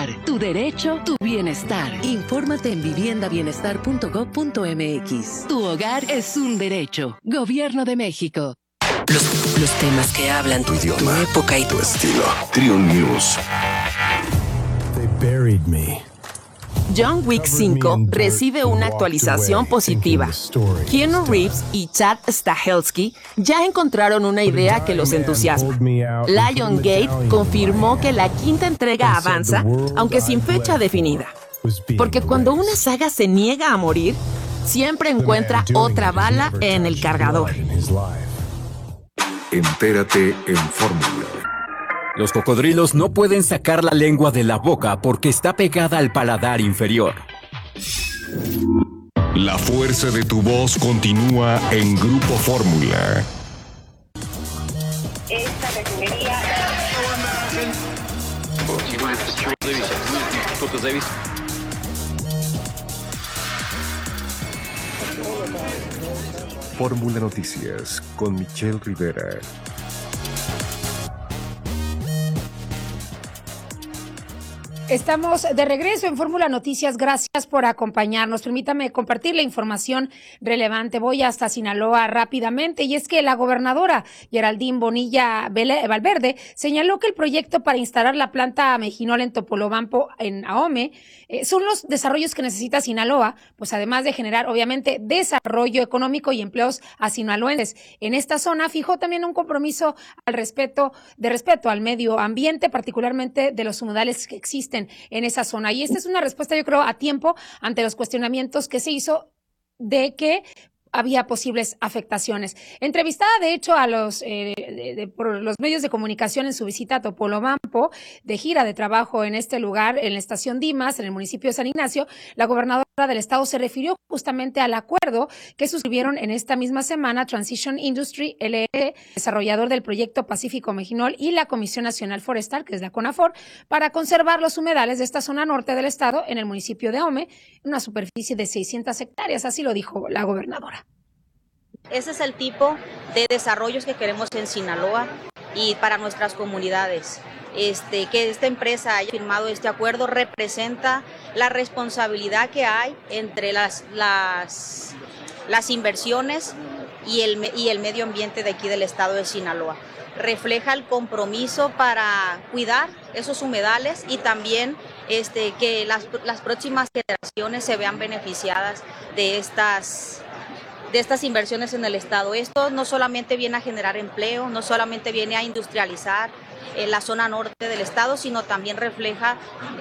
Tu derecho, tu bienestar. Infórmate en viviendabienestar.gov.mx. Tu hogar es un derecho. Gobierno de México. Los temas que hablan tu idioma, tu época y tu estilo. Trio News. They buried me. John Wick 5 recibe una actualización positiva. Keanu Reeves y Chad Stahelski ya encontraron una idea que los entusiasma. Lionsgate confirmó que la quinta entrega avanza, aunque sin fecha definida. Porque cuando una saga se niega a morir, siempre encuentra otra bala en el cargador. Entérate en Fórmula. Los cocodrilos no pueden sacar la lengua de la boca porque está pegada al paladar inferior. La fuerza de tu voz continúa en Grupo Fórmula. Esta refinería... Fórmula Noticias con Michelle Rivera. Estamos de regreso en Fórmula Noticias. Gracias por acompañarnos. Permítame compartir la información relevante. Voy hasta Sinaloa rápidamente, y es que la gobernadora Geraldine Bonilla Valverde señaló que el proyecto para instalar la planta Mejinol en Topolobampo, en Ahome, son los desarrollos que necesita Sinaloa, pues además de generar obviamente desarrollo económico y empleos a sinaloenses en esta zona. Fijó también un compromiso de respeto al medio ambiente, particularmente de los humedales que existen en esa zona. Y esta es una respuesta, yo creo, a tiempo ante los cuestionamientos que se hizo de que había posibles afectaciones. Entrevistada, de hecho, a por los medios de comunicación en su visita a Topolobampo, de gira de trabajo en este lugar, en la estación Dimas, en el municipio de San Ignacio, la gobernadora del estado se refirió justamente al acuerdo que suscribieron en esta misma semana Transition Industry LLC, desarrollador del proyecto Pacífico Mejinol, y la Comisión Nacional Forestal, que es la CONAFOR, para conservar los humedales de esta zona norte del estado en el municipio de Ahome, en una superficie de 600 hectáreas, así lo dijo la gobernadora. Ese es el tipo de desarrollos que queremos en Sinaloa y para nuestras comunidades. Que esta empresa haya firmado este acuerdo representa la responsabilidad que hay entre las inversiones y el medio ambiente de aquí del estado de Sinaloa. Refleja el compromiso para cuidar esos humedales y también que las próximas generaciones se vean beneficiadas de estas inversiones en el estado. Esto no solamente viene a generar empleo, no solamente viene a industrializar la zona norte del estado, sino también refleja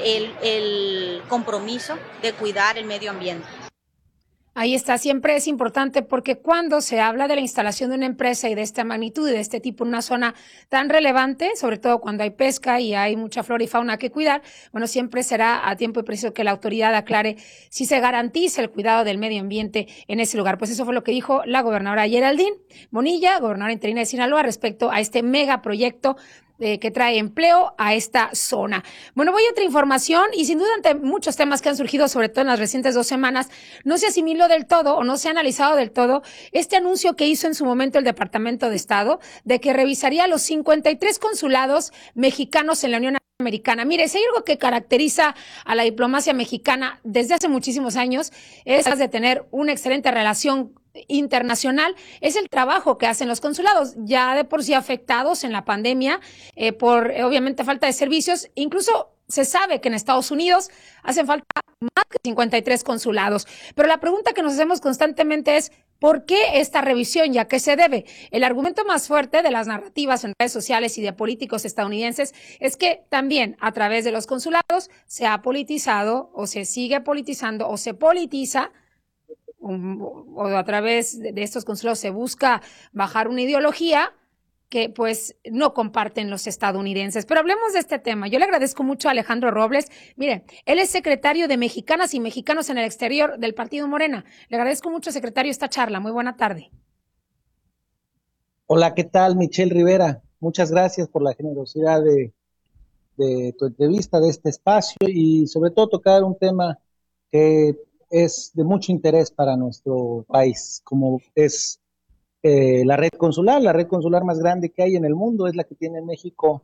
el compromiso de cuidar el medio ambiente. Ahí está, siempre es importante, porque cuando se habla de la instalación de una empresa y de esta magnitud y de este tipo en una zona tan relevante, sobre todo cuando hay pesca y hay mucha flora y fauna que cuidar, bueno, siempre será a tiempo y preciso que la autoridad aclare si se garantiza el cuidado del medio ambiente en ese lugar. Pues eso fue lo que dijo la gobernadora Geraldine Bonilla, gobernadora interina de Sinaloa, respecto a este megaproyecto que trae empleo a esta zona. Bueno, voy a otra información, y sin duda ante muchos temas que han surgido, sobre todo en las recientes 2 semanas, no se asimiló del todo o no se ha analizado del todo este anuncio que hizo en su momento el Departamento de Estado de que revisaría los 53 consulados mexicanos en la Unión Americana. Mire, si hay algo que caracteriza a la diplomacia mexicana desde hace muchísimos años, es de tener una excelente relación internacional, es el trabajo que hacen los consulados, ya de por sí afectados en la pandemia por obviamente falta de servicios. Incluso se sabe que en Estados Unidos hacen falta más que 53 consulados, pero la pregunta que nos hacemos constantemente es: ¿por qué esta revisión y a qué se debe? El argumento más fuerte de las narrativas en redes sociales y de políticos estadounidenses es que también a través de los consulados se ha politizado, o se sigue politizando, o se politiza, o a través de estos consulados se busca bajar una ideología que pues no comparten los estadounidenses. Pero hablemos de este tema. Yo le agradezco mucho a Alejandro Robles. Mire, él es secretario de Mexicanas y Mexicanos en el Exterior del Partido Morena. Le agradezco mucho, secretario, esta charla. Muy buena tarde. Hola, ¿qué tal, Michelle Rivera? Muchas gracias por la generosidad de tu entrevista, de este espacio, y sobre todo tocar un tema que es de mucho interés para nuestro país, como es la red consular más grande que hay en el mundo, es la que tiene México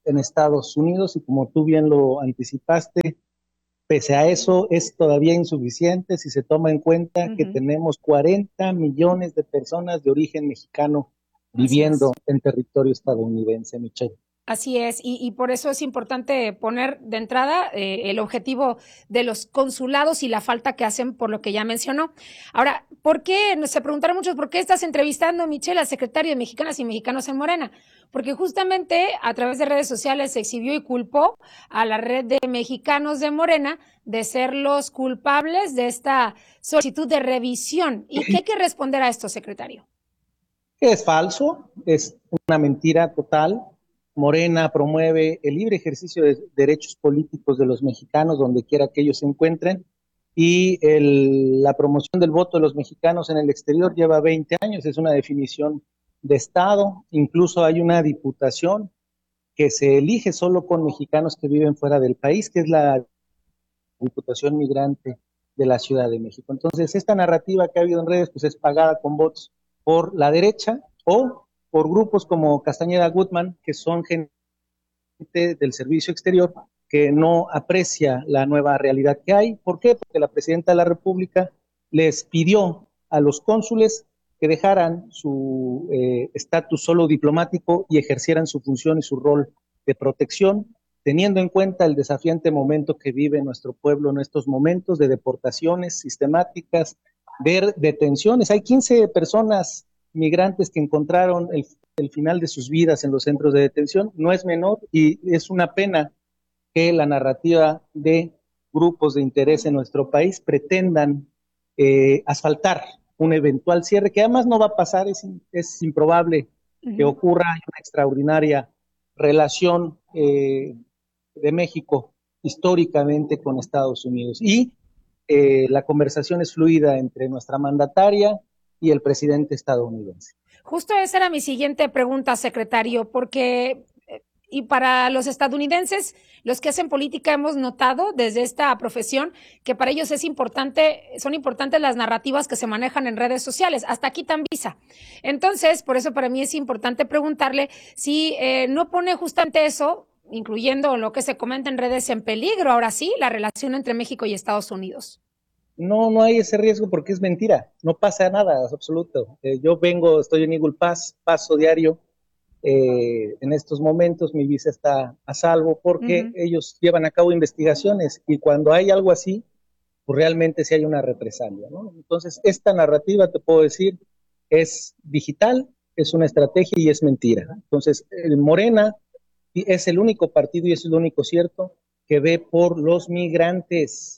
en Estados Unidos, y como tú bien lo anticipaste, pese a eso es todavía insuficiente si se toma en cuenta que tenemos 40 millones de personas de origen mexicano viviendo en territorio estadounidense, Michelle. Así es, y por eso es importante poner de entrada el objetivo de los consulados y la falta que hacen por lo que ya mencionó. Ahora, ¿por qué? Se preguntaron muchos, ¿por qué estás entrevistando, Michelle, al secretario de Mexicanas y Mexicanos en Morena? Porque justamente a través de redes sociales se exhibió y culpó a la red de mexicanos de Morena de ser los culpables de esta solicitud de revisión. ¿Y qué hay que responder a esto, secretario? Es falso, es una mentira total. Morena promueve el libre ejercicio de derechos políticos de los mexicanos donde quiera que ellos se encuentren, y la promoción del voto de los mexicanos en el exterior lleva 20 años, es una definición de Estado. Incluso hay una diputación que se elige solo con mexicanos que viven fuera del país, que es la Diputación Migrante de la Ciudad de México. Entonces, esta narrativa que ha habido en redes pues es pagada con votos por la derecha o por grupos como Castañeda Gutman, que son gente del servicio exterior que no aprecia la nueva realidad que hay. ¿Por qué? Porque la presidenta de la República les pidió a los cónsules que dejaran su estatus solo diplomático y ejercieran su función y su rol de protección, teniendo en cuenta el desafiante momento que vive nuestro pueblo en estos momentos de deportaciones sistemáticas, de detenciones. Hay 15 personas migrantes que encontraron el final de sus vidas en los centros de detención. No es menor, y es una pena que la narrativa de grupos de interés en nuestro país pretendan asfaltar un eventual cierre, que además no va a pasar, es improbable que ocurra. Hay una extraordinaria relación de México históricamente con Estados Unidos, y la conversación es fluida entre nuestra mandataria y el presidente estadounidense. Justo esa era mi siguiente pregunta, secretario, porque y para los estadounidenses, los que hacen política, hemos notado desde esta profesión que para ellos son importantes las narrativas que se manejan en redes sociales, hasta quitan visa. Entonces, por eso para mí es importante preguntarle si no pone justamente eso, incluyendo lo que se comenta en redes, en peligro, ahora sí, la relación entre México y Estados Unidos. No hay ese riesgo porque es mentira, no pasa nada, es absoluto. Yo estoy en Eagle Pass, paso diario. En estos momentos mi visa está a salvo porque ellos llevan a cabo investigaciones, y cuando hay algo así, pues realmente sí hay una represalia, ¿no? Entonces, esta narrativa, te puedo decir, es digital, es una estrategia y es mentira. Entonces, Morena es el único partido, y es lo único cierto, que ve por los migrantes.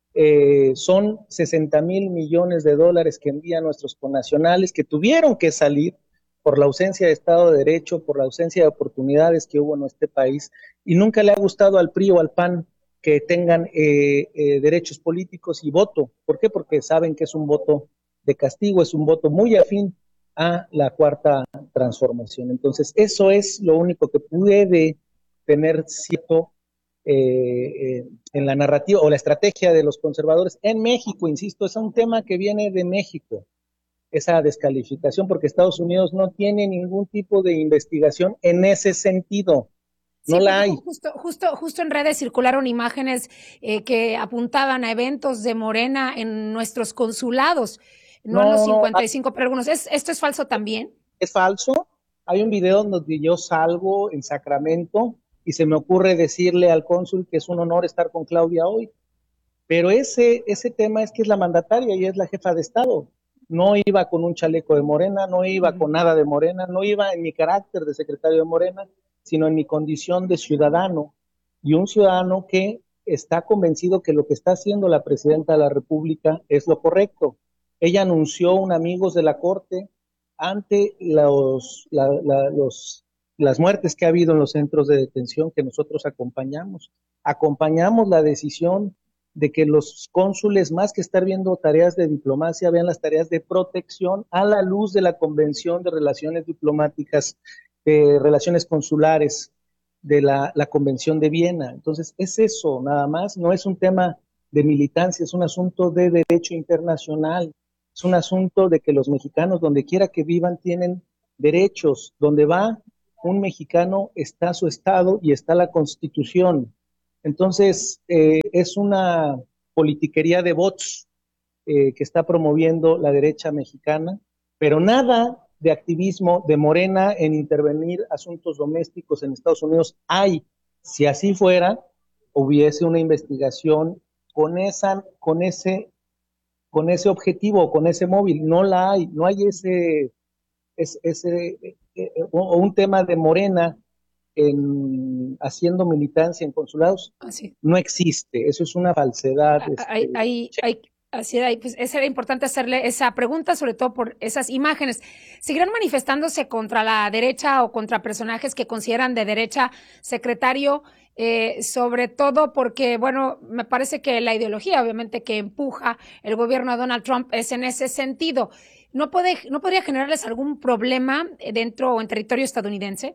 Son 60,000 millones de dólares que envían nuestros connacionales, que tuvieron que salir por la ausencia de Estado de Derecho, por la ausencia de oportunidades que hubo en este país, y nunca le ha gustado al PRI o al PAN que tengan derechos políticos y voto. ¿Por qué? Porque saben que es un voto de castigo, es un voto muy afín a la Cuarta Transformación. Entonces, eso es lo único que puede tener cierto en la narrativa o la estrategia de los conservadores en México. Insisto, es un tema que viene de México, esa descalificación, porque Estados Unidos no tiene ningún tipo de investigación en ese sentido. No la hay. Justo en redes circularon imágenes que apuntaban a eventos de Morena en nuestros consulados, no en los 55, pero algunos. ¿Esto es falso también? Es falso. Hay un video donde yo salgo en Sacramento y se me ocurre decirle al cónsul que es un honor estar con Claudia hoy. Pero ese tema es que es la mandataria y es la jefa de Estado. No iba con un chaleco de Morena, no iba con nada de Morena, no iba en mi carácter de secretario de Morena, sino en mi condición de ciudadano, y un ciudadano que está convencido que lo que está haciendo la presidenta de la República es lo correcto. Ella anunció un amigos de la Corte ante las muertes que ha habido en los centros de detención, que nosotros acompañamos la decisión de que los cónsules, más que estar viendo tareas de diplomacia, vean las tareas de protección a la luz de la Convención de Relaciones Diplomáticas, Relaciones Consulares, de la Convención de Viena. Entonces, es eso, nada más, no es un tema de militancia, es un asunto de derecho internacional, es un asunto de que los mexicanos, donde quiera que vivan, tienen derechos. Donde va un mexicano está su estado y está la Constitución. Entonces, es una politiquería de bots que está promoviendo la derecha mexicana, pero nada de activismo de Morena en intervenir asuntos domésticos en Estados Unidos hay. Si así fuera, hubiese una investigación con ese objetivo, con ese móvil. No la hay, no hay un tema de Morena haciendo militancia en consulados. No existe, eso es una falsedad. Pues era importante hacerle esa pregunta, sobre todo por esas imágenes. ¿Seguirán manifestándose contra la derecha o contra personajes que consideran de derecha, secretario? Sobre todo porque, bueno, me parece que la ideología, obviamente, que empuja el gobierno de Donald Trump es en ese sentido. ¿No podría generarles algún problema dentro o en territorio estadounidense?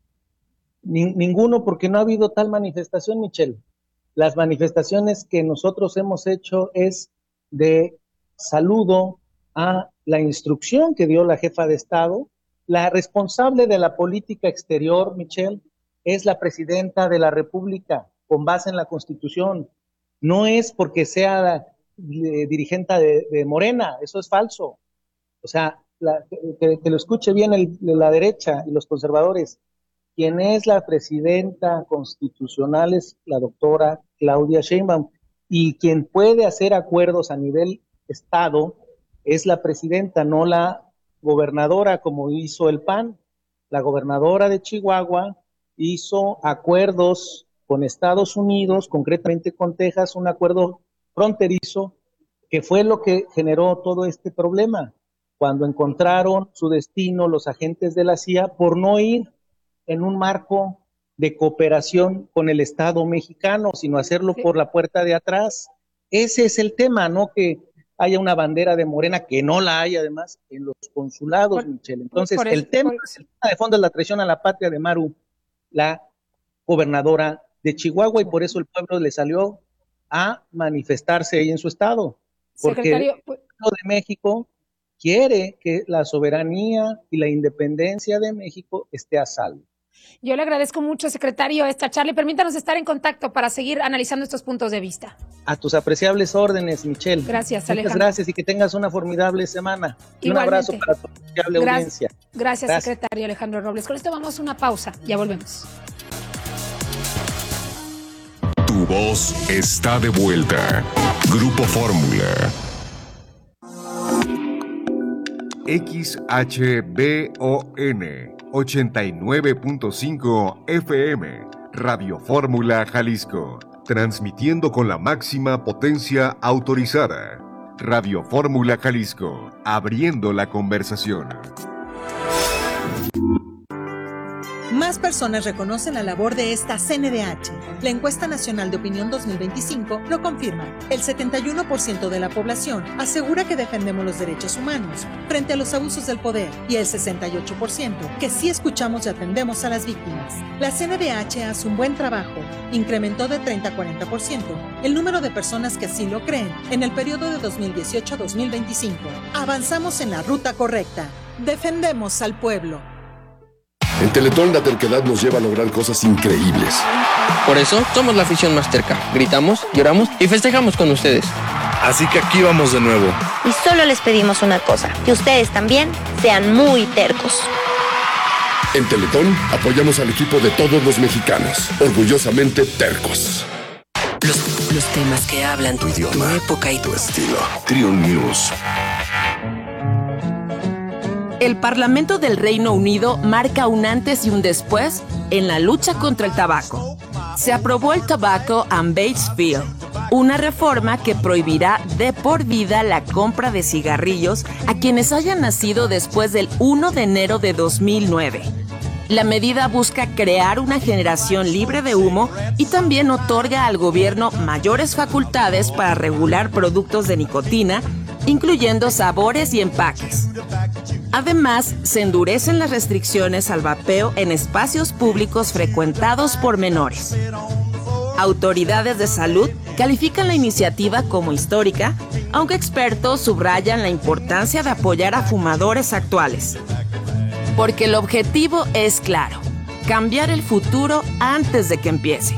Ninguno, porque no ha habido tal manifestación, Michelle. Las manifestaciones que nosotros hemos hecho es de saludo a la instrucción que dio la jefa de Estado. La responsable de la política exterior, Michelle, es la presidenta de la República, con base en la Constitución. No es porque sea dirigente de Morena, eso es falso. O sea, que lo escuche bien la derecha y los conservadores. Quien es la presidenta constitucional es la doctora Claudia Sheinbaum, y quien puede hacer acuerdos a nivel Estado es la presidenta, no la gobernadora, como hizo el PAN. La gobernadora de Chihuahua hizo acuerdos con Estados Unidos, concretamente con Texas, un acuerdo fronterizo, que fue lo que generó todo este problema, cuando encontraron su destino los agentes de la CIA por no ir en un marco de cooperación con el Estado mexicano, sino hacerlo por la puerta de atrás. Ese es el tema, no que haya una bandera de Morena, que no la hay además en los consulados, Michelle. Entonces, el tema de fondo es la traición a la patria de Maru, la gobernadora de Chihuahua, y por eso el pueblo le salió a manifestarse ahí en su estado, porque el pueblo de México quiere que la soberanía y la independencia de México esté a salvo. Yo le agradezco mucho, secretario, esta charla, y permítanos estar en contacto para seguir analizando estos puntos de vista. A tus apreciables órdenes, Michelle. Gracias, Alejandro. Muchas gracias y que tengas una formidable semana. Y un abrazo para tu apreciable audiencia. Gracias, secretario Alejandro Robles. Con esto vamos a una pausa, ya volvemos. Tu voz está de vuelta. Grupo Fórmula. XHBON 89.5 FM, Radio Fórmula Jalisco, transmitiendo con la máxima potencia autorizada. Radio Fórmula Jalisco, abriendo la conversación. Más personas reconocen la labor de esta CNDH. La encuesta nacional de opinión 2025 lo confirma. El 71% de la población asegura que defendemos los derechos humanos frente a los abusos del poder, y el 68% que sí escuchamos y atendemos a las víctimas. La CNDH hace un buen trabajo. Incrementó de 30 a 40% el número de personas que así lo creen en el periodo de 2018 a 2025. Avanzamos en la ruta correcta. Defendemos al pueblo. En Teletón la terquedad nos lleva a lograr cosas increíbles. Por eso somos la afición más terca. Gritamos, lloramos y festejamos con ustedes. Así que aquí vamos de nuevo. Y solo les pedimos una cosa, que ustedes también sean muy tercos. En Teletón apoyamos al equipo de todos los mexicanos, orgullosamente tercos. Los temas que hablan tu idioma, tu época y tu estilo. Trion News. El Parlamento del Reino Unido marca un antes y un después en la lucha contra el tabaco. Se aprobó el Tobacco and Vapes Bill, una reforma que prohibirá de por vida la compra de cigarrillos a quienes hayan nacido después del 1 de enero de 2009. La medida busca crear una generación libre de humo y también otorga al gobierno mayores facultades para regular productos de nicotina, incluyendo sabores y empaques. Además, se endurecen las restricciones al vapeo en espacios públicos frecuentados por menores. Autoridades de salud califican la iniciativa como histórica, aunque expertos subrayan la importancia de apoyar a fumadores actuales. Porque el objetivo es claro: Cambiar el futuro antes de que empiece.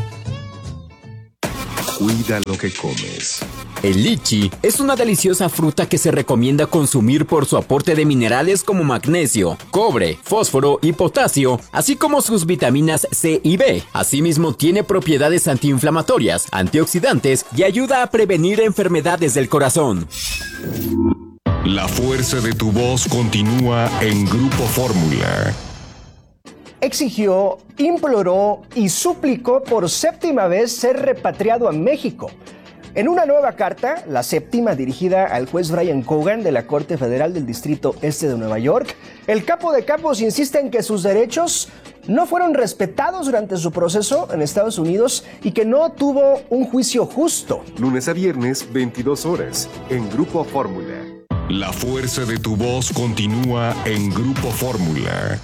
Cuida lo que comes. El lichi es una deliciosa fruta que se recomienda consumir por su aporte de minerales como magnesio, cobre, fósforo y potasio, así como sus vitaminas C y B. Asimismo, tiene propiedades antiinflamatorias, antioxidantes y ayuda a prevenir enfermedades del corazón. La fuerza de tu voz continúa en Grupo Fórmula. Exigió, imploró y suplicó por séptima vez ser repatriado a México. En una nueva carta, la séptima dirigida al juez Brian Cogan de la Corte Federal del Distrito Este de Nueva York, el capo de capos insiste en que sus derechos no fueron respetados durante su proceso en Estados Unidos y que no tuvo un juicio justo. Lunes a viernes, 22 horas, en Grupo Fórmula. La fuerza de tu voz continúa en Grupo Fórmula.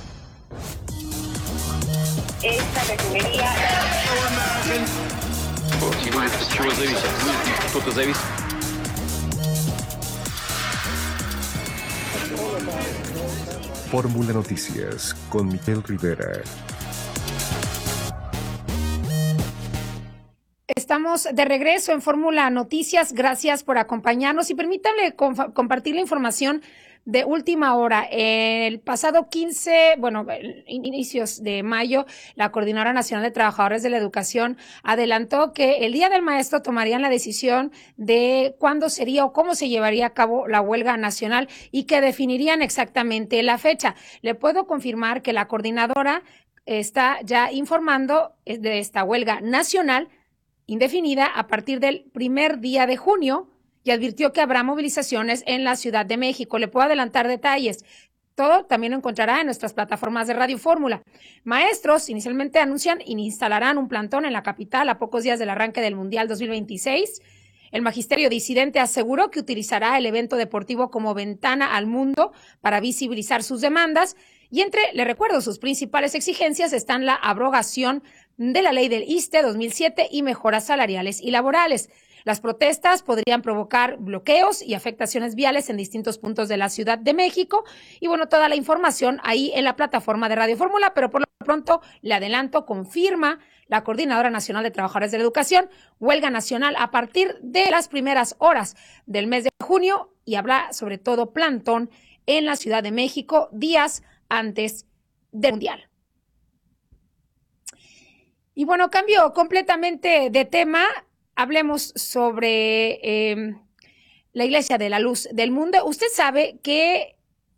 Esta refinería... Fórmula Noticias con Miguel Rivera. Estamos de regreso en Fórmula Noticias. Gracias por acompañarnos y permítanme compartir la información de última hora. El pasado inicios de mayo, la Coordinadora Nacional de Trabajadores de la Educación adelantó que el Día del Maestro tomarían la decisión de cuándo sería o cómo se llevaría a cabo la huelga nacional y que definirían exactamente la fecha. Le puedo confirmar que la coordinadora está ya informando de esta huelga nacional indefinida a partir del primer día de junio y advirtió que habrá movilizaciones en la Ciudad de México. Le puedo adelantar detalles. Todo también lo encontrará en nuestras plataformas de Radio Fórmula. Maestros inicialmente anuncian y instalarán un plantón en la capital a pocos días del arranque del Mundial 2026. El magisterio disidente aseguró que utilizará el evento deportivo como ventana al mundo para visibilizar sus demandas. Y le recuerdo, sus principales exigencias están la abrogación de la ley del ISSSTE 2007 y mejoras salariales y laborales. Las protestas podrían provocar bloqueos y afectaciones viales en distintos puntos de la Ciudad de México. Y bueno, toda la información ahí en la plataforma de Radio Fórmula, pero por lo pronto le adelanto, confirma la Coordinadora Nacional de Trabajadores de la Educación, huelga nacional a partir de las primeras horas del mes de junio y habla sobre todo plantón en la Ciudad de México días antes del Mundial. Y bueno, cambio completamente de tema. Hablemos sobre la Iglesia de la Luz del Mundo. Usted sabe que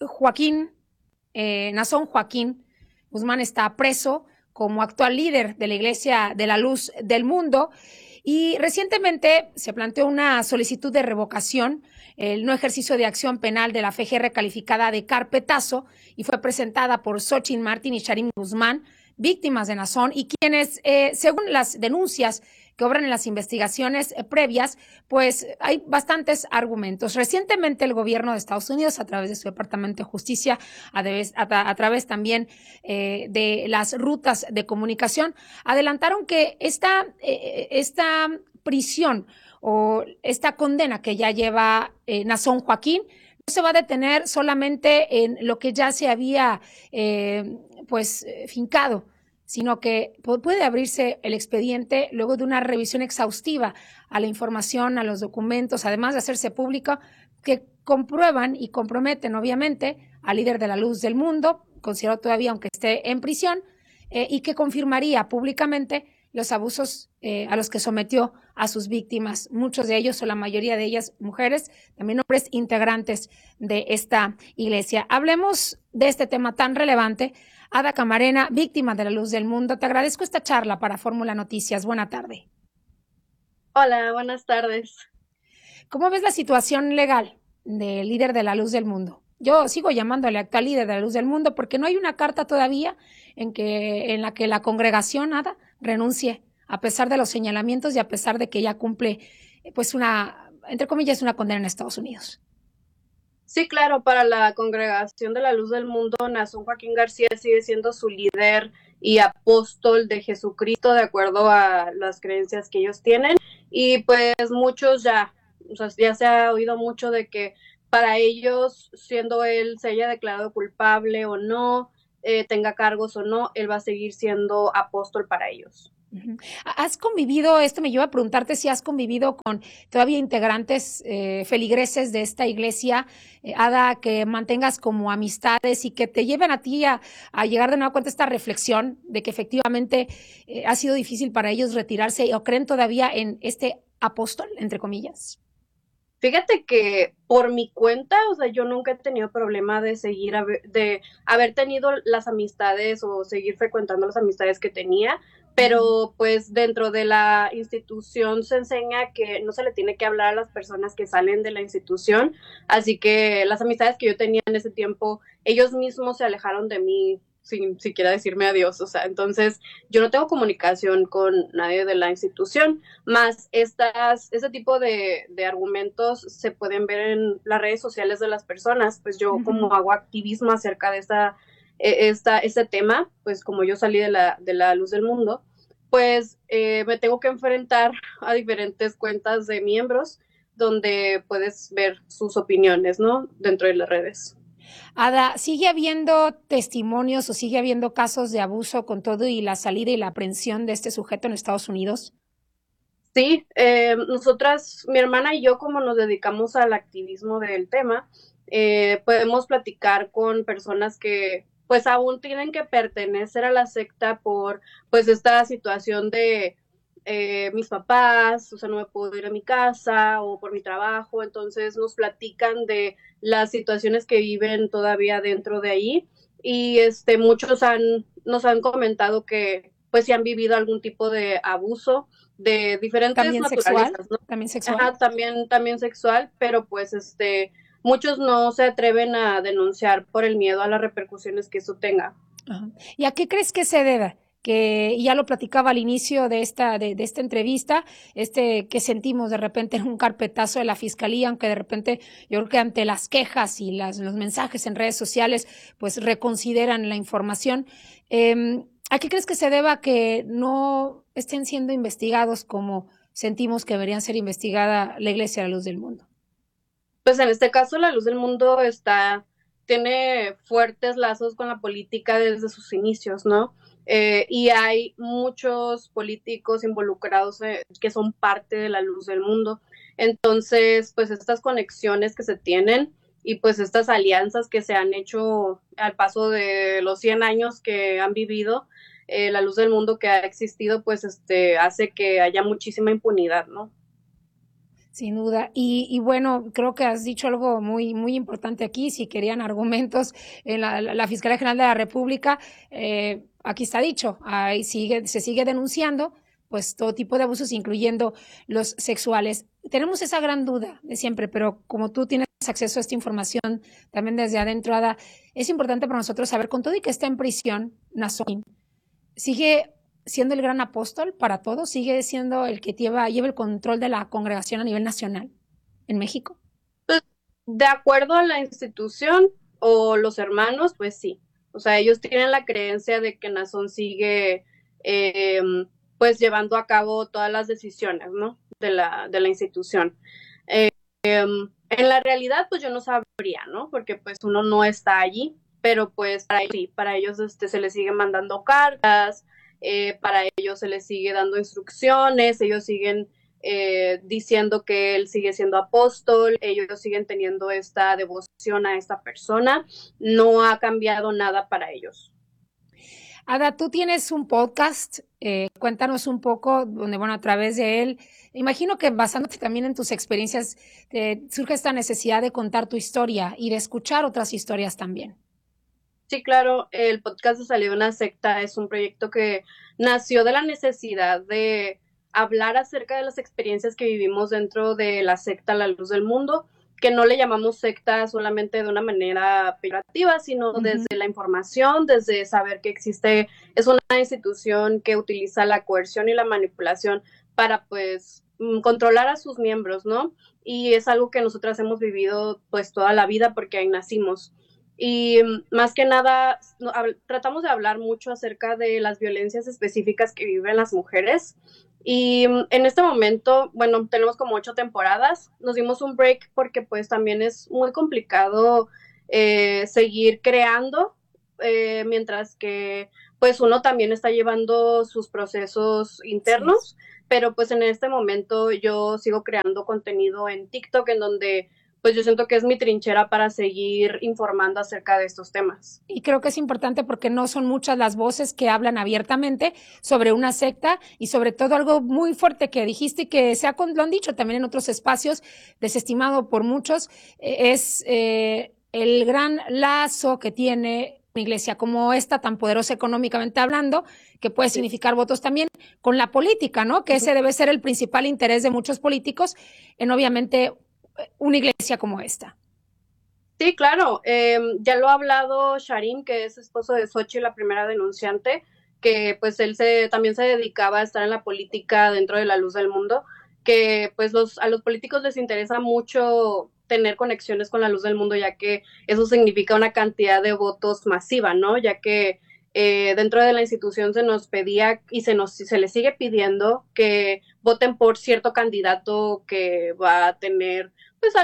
Nazón Joaquín Guzmán está preso como actual líder de la Iglesia de la Luz del Mundo y recientemente se planteó una solicitud de revocación, el no ejercicio de acción penal de la FGR calificada de carpetazo y fue presentada por Xochitl Martín y Sharim Guzmán, víctimas de Nazón y quienes, según las denuncias que obran en las investigaciones previas, pues hay bastantes argumentos. Recientemente el gobierno de Estados Unidos, a través de su Departamento de Justicia, a través también de las rutas de comunicación, adelantaron que esta prisión o esta condena que ya lleva Nazón Joaquín no se va a detener solamente en lo que ya se había fincado, sino que puede abrirse el expediente luego de una revisión exhaustiva a la información, a los documentos, además de hacerse pública, que comprueban y comprometen obviamente al líder de la Luz del Mundo, considerado todavía aunque esté en prisión, y que confirmaría públicamente los abusos a los que sometió a sus víctimas, muchos de ellos o la mayoría de ellas mujeres, también hombres integrantes de esta iglesia. Hablemos de este tema tan relevante. Ada Camarena, víctima de la Luz del Mundo, te agradezco esta charla para Fórmula Noticias. Buena tarde. Hola, buenas tardes. ¿Cómo ves la situación legal del líder de la Luz del Mundo? Yo sigo llamándole actual líder de la Luz del Mundo porque no hay una carta todavía en la que la congregación, Ada, renuncie, a pesar de los señalamientos y a pesar de que ya cumple, pues entre comillas, una condena en Estados Unidos. Sí, claro, para la Congregación de la Luz del Mundo, Nazón Joaquín García sigue siendo su líder y apóstol de Jesucristo, de acuerdo a las creencias que ellos tienen. Y pues muchos ya se ha oído mucho de que para ellos, siendo él, se haya declarado culpable o no, tenga cargos o no, él va a seguir siendo apóstol para ellos. ¿Has convivido, esto me lleva a preguntarte si has convivido con todavía integrantes feligreses de esta iglesia, Ada, que mantengas como amistades y que te lleven a ti a llegar de nuevo cuenta esta reflexión de que efectivamente ha sido difícil para ellos retirarse o creen todavía en este apóstol, entre comillas? Fíjate que por mi cuenta, o sea, yo nunca he tenido problema de seguir, de haber tenido las amistades o seguir frecuentando las amistades que tenía, pero pues dentro de la institución se enseña que no se le tiene que hablar a las personas que salen de la institución, así que las amistades que yo tenía en ese tiempo, ellos mismos se alejaron de mí sin siquiera decirme adiós, o sea, entonces yo no tengo comunicación con nadie de la institución, más ese tipo de argumentos se pueden ver en las redes sociales de las personas, pues yo como hago activismo acerca de este tema, pues como yo salí de la luz del mundo, pues me tengo que enfrentar a diferentes cuentas de miembros donde puedes ver sus opiniones, ¿no? Dentro de las redes. Ada, ¿sigue habiendo testimonios o sigue habiendo casos de abuso con todo y la salida y la aprehensión de este sujeto en Estados Unidos? Sí, nosotras, mi hermana y yo, como nos dedicamos al activismo del tema, podemos platicar con personas que pues aún tienen que pertenecer a la secta por pues esta situación de mis papás, o sea, no me puedo ir a mi casa o por mi trabajo, entonces nos platican de las situaciones que viven todavía dentro de ahí y muchos nos han comentado que pues si han vivido algún tipo de abuso de diferentes ¿También naturalezas, sexual? ¿no? ¿También sexual? Ajá, también sexual, pero pues muchos no se atreven a denunciar por el miedo a las repercusiones que eso tenga. Ajá. ¿Y a qué crees que se deba? Que ya lo platicaba al inicio de esta entrevista, que sentimos de repente un carpetazo de la fiscalía, aunque de repente yo creo que ante las quejas y los mensajes en redes sociales, pues reconsideran la información. ¿A qué crees que se deba que no estén siendo investigados como sentimos que deberían ser investigada la Iglesia de la Luz del Mundo? Pues en este caso la Luz del Mundo tiene fuertes lazos con la política desde sus inicios, ¿no? Y hay muchos políticos involucrados que son parte de la Luz del Mundo. Entonces, pues estas conexiones que se tienen y pues estas alianzas que se han hecho al paso de los 100 años que han vivido, la Luz del Mundo que ha existido, pues hace que haya muchísima impunidad, ¿no? Sin duda. Y bueno, creo que has dicho algo muy, muy importante aquí. Si querían argumentos en la Fiscalía General de la República, aquí está dicho, ahí se sigue denunciando pues todo tipo de abusos, incluyendo los sexuales. Tenemos esa gran duda de siempre, pero como tú tienes acceso a esta información también desde adentro, Ada, es importante para nosotros saber, con todo y que está en prisión, Nason, ¿sigue siendo el gran apóstol para todos? ¿Sigue siendo el que lleva el control de la congregación a nivel nacional en México? Pues, de acuerdo a la institución o los hermanos, pues sí. O sea, ellos tienen la creencia de que Nason sigue pues llevando a cabo todas las decisiones, ¿no? De la institución. En la realidad, pues yo no sabría, ¿no? Porque pues uno no está allí, pero pues para ellos se les sigue mandando cartas, para ellos se les sigue dando instrucciones, ellos siguen diciendo que él sigue siendo apóstol, ellos siguen teniendo esta devoción a esta persona, no ha cambiado nada para ellos. Ada, tú tienes un podcast, cuéntanos un poco, donde bueno, a través de él, imagino que basándote también en tus experiencias, surge esta necesidad de contar tu historia y de escuchar otras historias también. Sí, claro, el podcast de Salida de una Secta es un proyecto que nació de la necesidad de hablar acerca de las experiencias que vivimos dentro de la secta La Luz del Mundo, que no le llamamos secta solamente de una manera peyorativa, sino desde la información, desde saber que es una institución que utiliza la coerción y la manipulación para pues controlar a sus miembros, ¿no? Y es algo que nosotras hemos vivido pues toda la vida porque ahí nacimos. Y más que nada tratamos de hablar mucho acerca de las violencias específicas que viven las mujeres. Y en este momento, bueno, tenemos como 8 temporadas, nos dimos un break porque pues también es muy complicado seguir creando mientras que pues uno también está llevando sus procesos internos, pero pues en este momento yo sigo creando contenido en TikTok en donde pues yo siento que es mi trinchera para seguir informando acerca de estos temas. Y creo que es importante porque no son muchas las voces que hablan abiertamente sobre una secta y sobre todo algo muy fuerte que dijiste y que lo han dicho también en otros espacios, desestimado por muchos, es el gran lazo que tiene una iglesia como esta, tan poderosa económicamente hablando, que puede significar votos también, con la política, ¿no? Que ese debe ser el principal interés de muchos políticos en, obviamente, una iglesia como esta. Sí, claro. Ya lo ha hablado Sharim, que es esposo de Xochitl, la primera denunciante, que pues él también se dedicaba a estar en la política dentro de la luz del mundo, que pues a los políticos les interesa mucho tener conexiones con la luz del mundo, ya que eso significa una cantidad de votos masiva, ¿no? Ya que dentro de la institución se nos pedía y se le sigue pidiendo que voten por cierto candidato que va a tener pues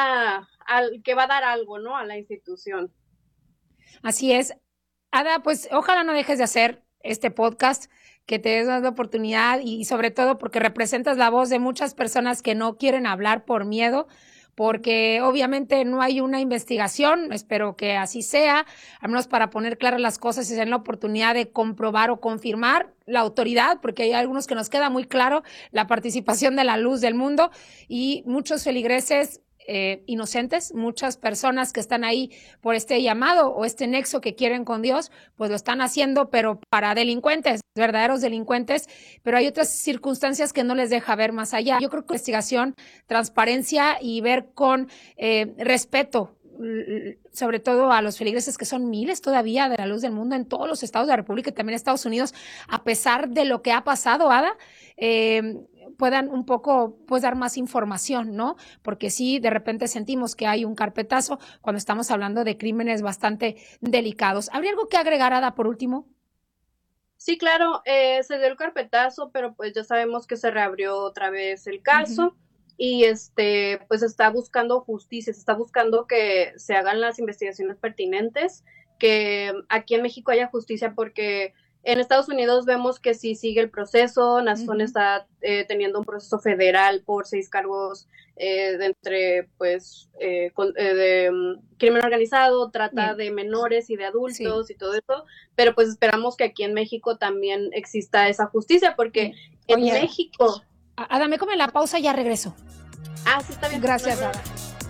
que va a dar algo, ¿no? A la institución. Así es. Ada, pues ojalá no dejes de hacer este podcast, que te des la oportunidad y sobre todo porque representas la voz de muchas personas que no quieren hablar por miedo, porque obviamente no hay una investigación, espero que así sea, al menos para poner claras las cosas y tener la oportunidad de comprobar o confirmar la autoridad, porque hay algunos que nos queda muy claro la participación de la luz del mundo y muchos feligreses inocentes, muchas personas que están ahí por este llamado o este nexo que quieren con Dios, pues lo están haciendo, pero para delincuentes, verdaderos delincuentes, pero hay otras circunstancias que no les deja ver más allá. Yo creo que investigación, transparencia y ver con respeto, sobre todo a los feligreses, que son miles todavía de la luz del mundo en todos los estados de la República y también en Estados Unidos, a pesar de lo que ha pasado, Ada, puedan un poco pues dar más información, ¿no? Porque sí, de repente sentimos que hay un carpetazo cuando estamos hablando de crímenes bastante delicados. ¿Habría algo que agregar, Ada, por último? Sí, claro, se dio el carpetazo, pero pues ya sabemos que se reabrió otra vez el caso. Y pues está buscando justicia, se está buscando que se hagan las investigaciones pertinentes, que aquí en México haya justicia, porque en Estados Unidos vemos que sí sigue el proceso. Nazón está teniendo un proceso federal por 6 cargos de crimen organizado, trata de menores y de adultos y todo eso, pero pues esperamos que aquí en México también exista esa justicia, porque en México... Ada, me come la pausa y ya regreso. Sí, está bien. Gracias, Ada.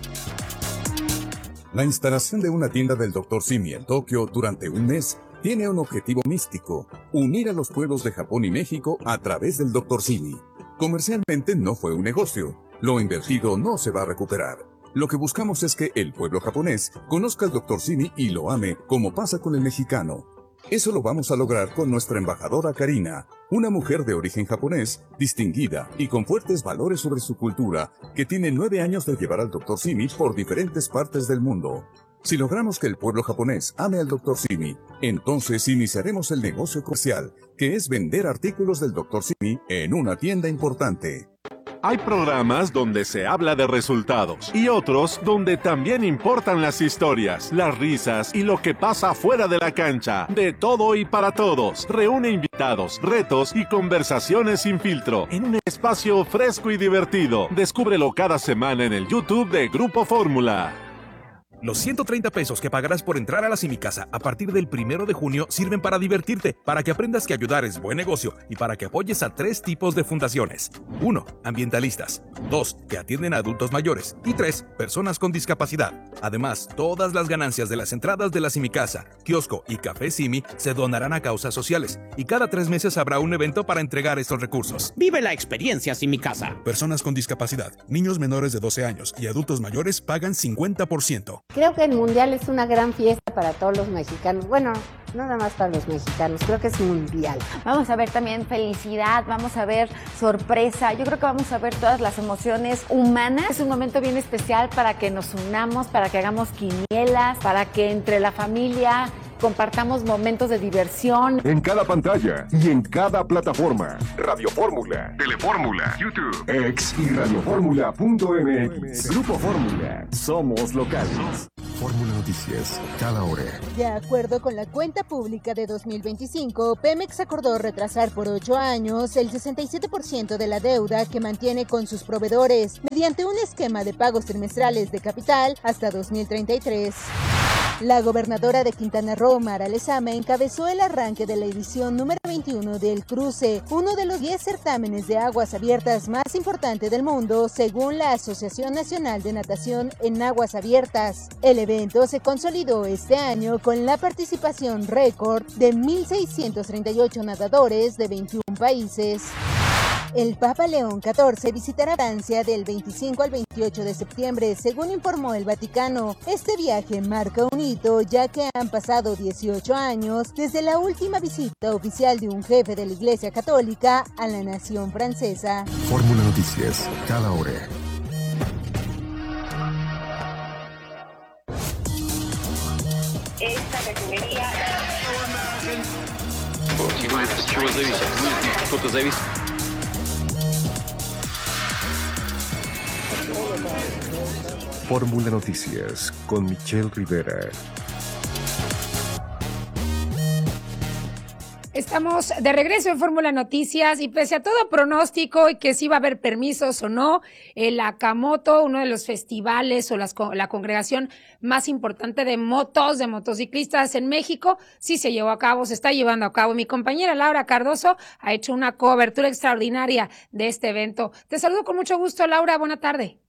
La instalación de una tienda del Dr. Simi en Tokio durante un mes tiene un objetivo místico: unir a los pueblos de Japón y México a través del Dr. Simi. Comercialmente no fue un negocio. Lo invertido no se va a recuperar. Lo que buscamos es que el pueblo japonés conozca al Dr. Simi y lo ame, como pasa con el mexicano. Eso lo vamos a lograr con nuestra embajadora Karina, una mujer de origen japonés, distinguida y con fuertes valores sobre su cultura, que tiene 9 años de llevar al Dr. Simi por diferentes partes del mundo. Si logramos que el pueblo japonés ame al Dr. Simi, entonces iniciaremos el negocio comercial, que es vender artículos del Dr. Simi en una tienda importante. Hay programas donde se habla de resultados y otros donde también importan las historias, las risas y lo que pasa fuera de la cancha. De todo y para todos. Reúne invitados, retos y conversaciones sin filtro en un espacio fresco y divertido. Descúbrelo cada semana en el YouTube de Grupo Fórmula. Los 130 pesos que pagarás por entrar a la Simicasa a partir del 1 de junio sirven para divertirte, para que aprendas que ayudar es buen negocio y para que apoyes a 3 tipos de fundaciones. 1. Ambientalistas. 2. Que atienden a adultos mayores. Y 3. Personas con discapacidad. Además, todas las ganancias de las entradas de la Simicasa, kiosco y café Simi se donarán a causas sociales. Y cada 3 meses habrá un evento para entregar estos recursos. Vive la experiencia Simicasa. Personas con discapacidad, niños menores de 12 años y adultos mayores pagan 50%. Creo que el Mundial es una gran fiesta para todos los mexicanos. Bueno, no nada más para los mexicanos, creo que es mundial. Vamos a ver también felicidad, vamos a ver sorpresa. Yo creo que vamos a ver todas las emociones humanas. Es un momento bien especial para que nos unamos, para que hagamos quinielas, para que entre la familia compartamos momentos de diversión. En cada pantalla y en cada plataforma. Radio Fórmula, Telefórmula, YouTube, X y radioformula.mx. Grupo Fórmula. Somos locales. Fórmula Noticias, cada hora. De acuerdo con la cuenta pública de 2025, Pemex acordó retrasar por 8 años el 67% de la deuda que mantiene con sus proveedores mediante un esquema de pagos trimestrales de capital hasta 2033. La gobernadora de Quintana Roo, Mara Lezama, encabezó el arranque de la edición número 21 del Cruce, uno de los 10 certámenes de aguas abiertas más importante del mundo, según la Asociación Nacional de Natación en Aguas Abiertas. El evento se consolidó este año con la participación récord de 1.638 nadadores de 21 países. El Papa León XIV visitará Francia del 25 al 28 de septiembre, según informó el Vaticano. Este viaje marca un hito, ya que han pasado 18 años desde la última visita oficial de un jefe de la Iglesia Católica a la nación francesa. Fórmula Noticias, cada hora. Esta refinería... Fórmula Noticias con Michelle Rivera. Estamos de regreso en Fórmula Noticias y pese a todo pronóstico y que sí va a haber permisos o no, el Akamoto, uno de los festivales o la congregación más importante de motociclistas en México, sí se llevó a cabo, se está llevando a cabo. Mi compañera Laura Cardoso ha hecho una cobertura extraordinaria de este evento. Te saludo con mucho gusto, Laura, buena tarde.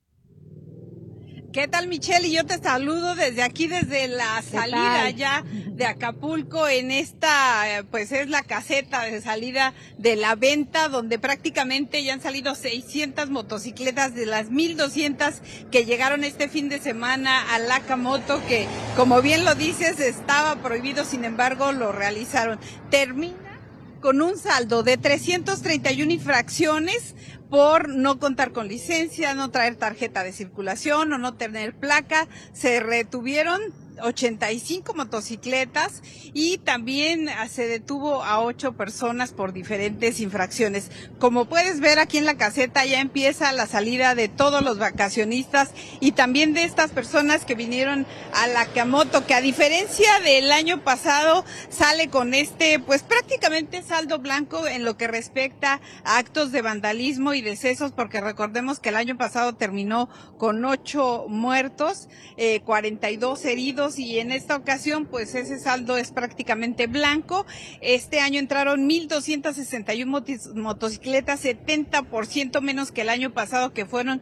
¿Qué tal, Michelle? Y yo te saludo desde aquí, desde la salida ya de Acapulco, en esta, pues es la caseta de salida de la venta, donde prácticamente ya han salido 600 motocicletas de las 1,200 que llegaron este fin de semana al Akamoto, que, como bien lo dices, estaba prohibido, sin embargo, lo realizaron. Termina con un saldo de 331 infracciones por no contar con licencia, no traer tarjeta de circulación o no tener placa. Se retuvieron 85 motocicletas y también se detuvo a 8 personas por diferentes infracciones. Como puedes ver aquí en la caseta ya empieza la salida de todos los vacacionistas y también de estas personas que vinieron a la Akamoto, que a diferencia del año pasado sale con pues prácticamente saldo blanco en lo que respecta a actos de vandalismo y decesos, porque recordemos que el año pasado terminó con 8 muertos, 42 heridos, y en esta ocasión pues ese saldo es prácticamente blanco. Este año entraron 1,261 motocicletas, 70% menos que el año pasado, que fueron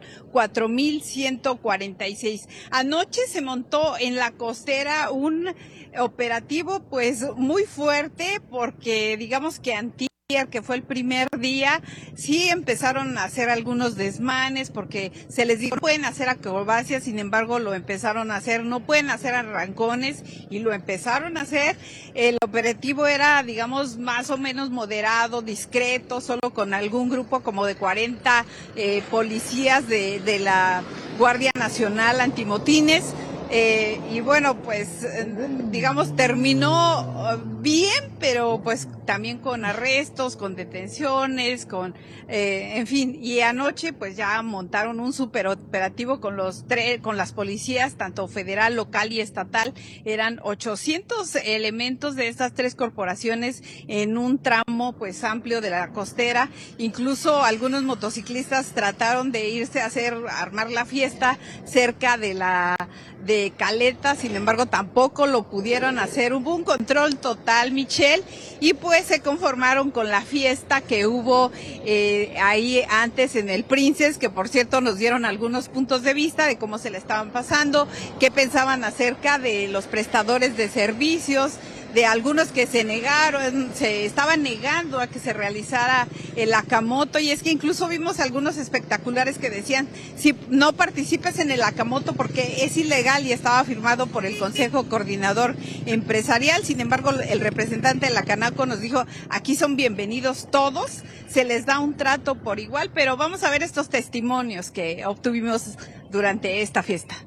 4,146. Anoche se montó en la costera un operativo pues muy fuerte, porque digamos que que fue el primer día, sí empezaron a hacer algunos desmanes, porque se les dijo, no pueden hacer acrobacias, sin embargo lo empezaron a hacer, no pueden hacer arrancones, y lo empezaron a hacer. El operativo era, digamos, más o menos moderado, discreto, solo con algún grupo como de 40 policías de la Guardia Nacional Antimotines. Y bueno, pues digamos terminó bien, pero pues también con arrestos, con detenciones, en fin. Y anoche pues ya montaron un super operativo con las policías, tanto federal, local y estatal. Eran 800 elementos de estas 3 corporaciones en un tramo pues amplio de la costera. Incluso algunos motociclistas trataron de irse a armar la fiesta cerca de Caleta, sin embargo tampoco lo pudieron hacer. Hubo un control total, Michelle, y pues se conformaron con la fiesta que hubo ahí antes en el Princess, que por cierto nos dieron algunos puntos de vista de cómo se le estaban pasando, qué pensaban acerca de los prestadores de servicios, de algunos que se estaban negando a que se realizara el Akamoto, y es que incluso vimos algunos espectaculares que decían, si no participes en el Akamoto porque es ilegal, y estaba firmado por el Consejo Coordinador Empresarial. Sin embargo, el representante de la Canaco nos dijo, aquí son bienvenidos todos, se les da un trato por igual. Pero vamos a ver estos testimonios que obtuvimos durante esta fiesta.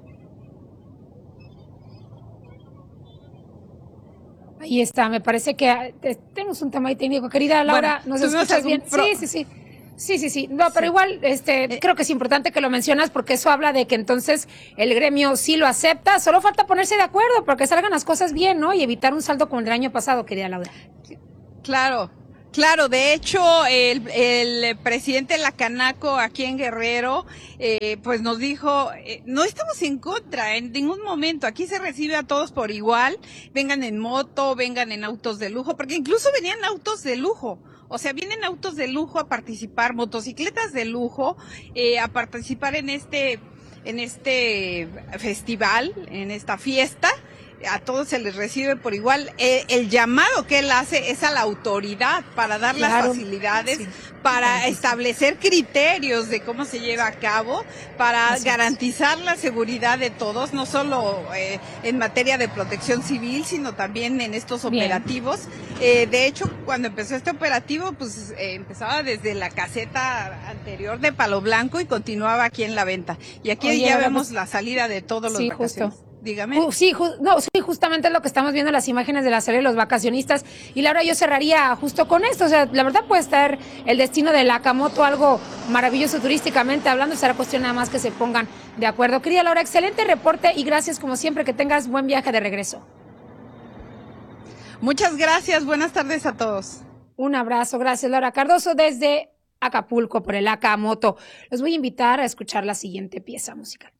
Ahí está, me parece que tenemos un tema ahí técnico. Querida Laura, ¿nos escuchas bien? Sí. Sí. No, pero igual, creo que es importante que lo mencionas porque eso habla de que entonces el gremio sí lo acepta. Solo falta ponerse de acuerdo porque salgan las cosas bien, ¿no? Y evitar un saldo como el del año pasado, querida Laura. Claro, de hecho, el presidente de la Canaco aquí en Guerrero, pues nos dijo, no estamos en contra en ningún momento, aquí se recibe a todos por igual, vengan en moto, vengan en autos de lujo, porque incluso venían autos de lujo. O sea, vienen autos de lujo a participar, motocicletas de lujo, a participar en este festival, en esta fiesta. A todos se les recibe por igual. El llamado que él hace es a la autoridad para dar las facilidades, para establecer criterios de cómo se lleva a cabo, para garantizar la seguridad de todos, no solo en materia de protección civil, sino también en estos operativos. De hecho, cuando empezó este operativo, pues empezaba desde la caseta anterior de Palo Blanco y continuaba aquí en la venta. Y aquí ya vemos la salida de todos los vacaciones. Justo. Dígame. Justamente es lo que estamos viendo en las imágenes de la serie de los vacacionistas. Y Laura, yo cerraría justo con esto. O sea, la verdad puede estar el destino de Lakamoto algo maravilloso turísticamente hablando. Será cuestión nada más que se pongan de acuerdo. Querida Laura, excelente reporte y gracias como siempre. Que tengas buen viaje de regreso. Muchas gracias. Buenas tardes a todos. Un abrazo. Gracias, Laura Cardoso, desde Acapulco por el Lakamoto. Los voy a invitar a escuchar la siguiente pieza musical.